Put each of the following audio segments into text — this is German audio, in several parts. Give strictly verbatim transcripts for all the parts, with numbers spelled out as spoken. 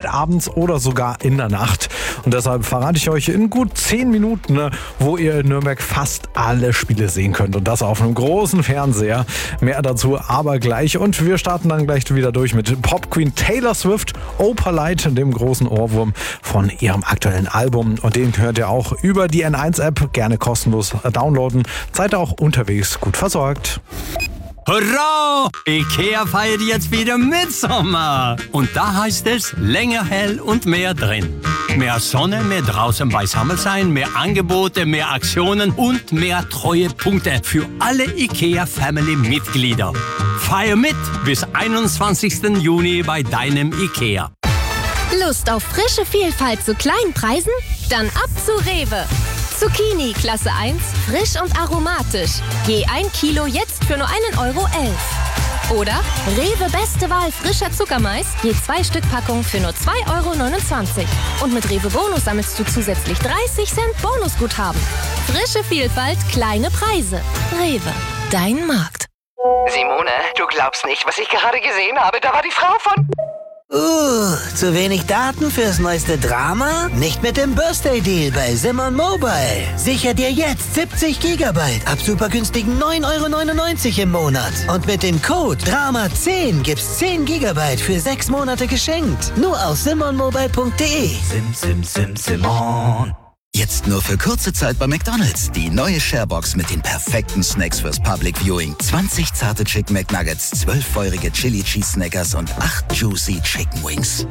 spät abends oder sogar in der Nacht. Und deshalb verrate ich euch in gut zehn Minuten, ne, wo ihr in Nürnberg fast alle Spiele sehen könnt. Und das auf einem großen Fernseher. Mehr dazu aber gleich. Und wir starten dann gleich wieder durch mit Pop Queen Taylor Swift, Opalite, dem großen Ohrwurm von ihrem aktuellen Album. Und den könnt ihr auch über die N eins App gerne kostenlos downloaden. Seid ihr auch unterwegs gut versorgt. Hurra! IKEA feiert jetzt wieder Mitsommer. Und da heißt es länger hell und mehr drin. Mehr Sonne, mehr draußen beisammen sein, mehr Angebote, mehr Aktionen und mehr Treuepunkte für alle IKEA-Family-Mitglieder. Feier mit bis einundzwanzigsten Juni bei deinem IKEA. Lust auf frische Vielfalt zu kleinen Preisen? Dann ab zu Rewe. Zucchini Klasse eins, frisch und aromatisch. Je ein Kilo jetzt für nur einen Euro elf. Oder Rewe Beste Wahl frischer Zuckermais, je zwei Stück Packung für nur zwei Euro neunundzwanzig. Und mit Rewe Bonus sammelst du zusätzlich dreißig Cent Bonusguthaben. Frische Vielfalt, kleine Preise. Rewe, dein Markt. Simone, du glaubst nicht, was ich gerade gesehen habe. Da war die Frau von... Uh, zu wenig Daten fürs neueste Drama? Nicht mit dem Birthday-Deal bei Simon Mobile. Sicher dir jetzt siebzig Gigabyte ab super günstigen neun Euro neunundneunzig im Monat. Und mit dem Code Drama zehn gibt's zehn Gigabyte für sechs Monate geschenkt. Nur auf simon mobile punkt de. Sim, sim, sim, Simon. Jetzt nur für kurze Zeit bei McDonald's. Die neue Sharebox mit den perfekten Snacks fürs Public Viewing. zwanzig zarte Chicken McNuggets, zwölf feurige Chili Cheese Snackers und acht Juicy Chicken Wings.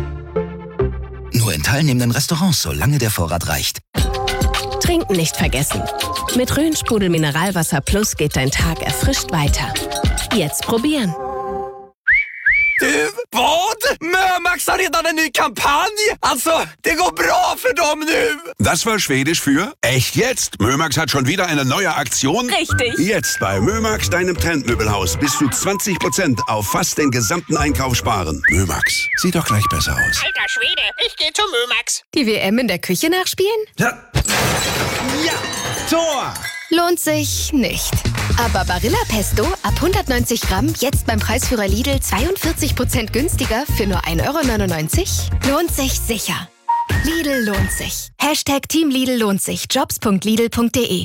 Nur in teilnehmenden Restaurants, solange der Vorrat reicht. Trinken nicht vergessen. Mit Rhön-Sprudel Mineralwasser Plus geht dein Tag erfrischt weiter. Jetzt probieren. Du, vad? Mömax har redan en ny kampanj! Alltså, det går bra för dem nu! Das war Schwedisch für echt jetzt. Mömax hat schon wieder eine neue Aktion. Richtig. Jetzt bei Mömax, deinem Trendmöbelhaus, bis zu zwanzig Prozent auf fast den gesamten Einkauf sparen. Mömax, sieht doch gleich besser aus. Alter Schwede, ich gehe zu Mömax. Die W M in der Küche nachspielen? Ja, ja. Tor! Lohnt sich nicht. Aber Barilla Pesto ab hundertneunzig Gramm jetzt beim Preisführer Lidl zweiundvierzig Prozent günstiger für nur ein Euro neunundneunzig? Lohnt sich sicher. Lidl lohnt sich. Hashtag Team Lidl lohnt sich. jobs punkt lidl punkt de.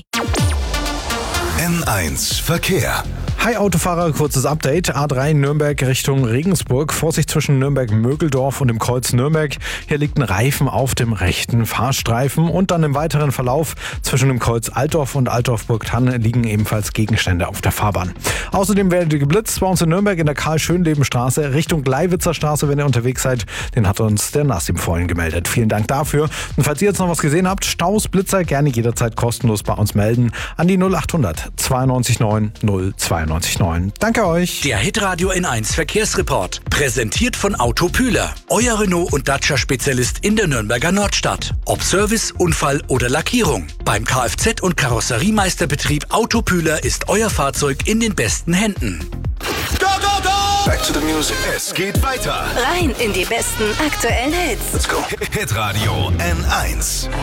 N eins Verkehr. Hi Autofahrer, kurzes Update. A drei Nürnberg Richtung Regensburg. Vorsicht zwischen Nürnberg-Mögeldorf und dem Kreuz Nürnberg. Hier liegt ein Reifen auf dem rechten Fahrstreifen. Und dann im weiteren Verlauf zwischen dem Kreuz Altdorf und Altdorf-Burgthann liegen ebenfalls Gegenstände auf der Fahrbahn. Außerdem werdet ihr geblitzt bei uns in Nürnberg in der Karl-Schönleben-Straße Richtung Gleiwitzer Straße, wenn ihr unterwegs seid. Den hat uns der Nassim vorhin gemeldet. Vielen Dank dafür. Und falls ihr jetzt noch was gesehen habt, Staus, Blitzer, gerne jederzeit kostenlos bei uns melden an die null achthundert zweiundneunzig neun null zweiundneunzig neun. Danke euch. Der Hitradio N eins Verkehrsreport. Präsentiert von Auto Pühler. Euer Renault- und Dacia-Spezialist in der Nürnberger Nordstadt. Ob Service, Unfall oder Lackierung. Beim Kfz- und Karosseriemeisterbetrieb Auto Pühler ist euer Fahrzeug in den besten Händen. Go, go, go! Back to the music. Es geht weiter. Rein in die besten aktuellen Hits. Let's go. Hitradio N eins.